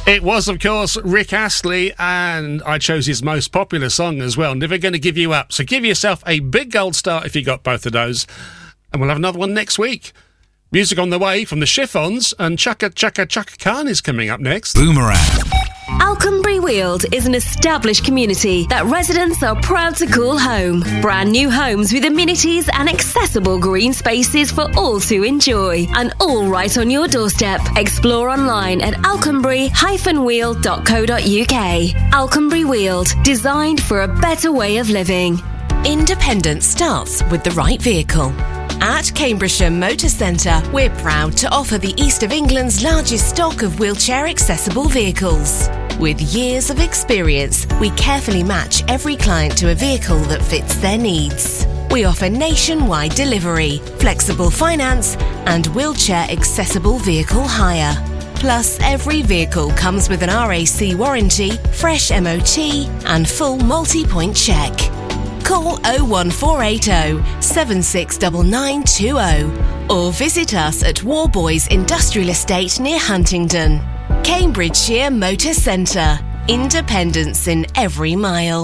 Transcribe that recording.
It was, of course, Rick Astley, and I chose his most popular song as well, Never Gonna Give You Up. So give yourself a big gold star if you got both of those, and we'll have another one next week. Music on the way from the Chiffons, and Chaka Chaka Chaka Khan is coming up next. Boomerang. Alconbury Weald is an established community that residents are proud to call home. Brand new homes with amenities and accessible green spaces for all to enjoy. And all right on your doorstep. Explore online at alconbury-weald.co.uk. Alconbury Weald, designed for a better way of living. Independence starts with the right vehicle. At Cambridgeshire Motor Centre, we're proud to offer the East of England's largest stock of wheelchair-accessible vehicles. With years of experience, we carefully match every client to a vehicle that fits their needs. We offer nationwide delivery, flexible finance, and wheelchair-accessible vehicle hire. Plus, every vehicle comes with an RAC warranty, fresh MOT, and full multi-point check. Call 01480 769920 or visit us at Warboys Industrial Estate near Huntingdon. Cambridgeshire Motor Centre. Independence in every mile.